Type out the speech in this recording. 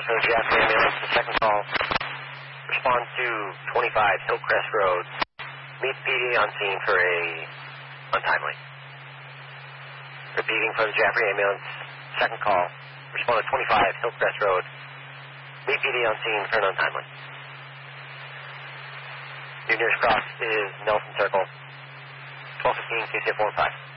from the Jaffrey ambulance, the second call. Respond to 25 Hillcrest Road. Meet PD on scene for a untimely. Repeating from the Jaffrey ambulance, second call. Respond to 25 Hillcrest Road. Meet PD on scene for an untimely. Your nearest cross is Nelson Circle. 1215 KCF 15.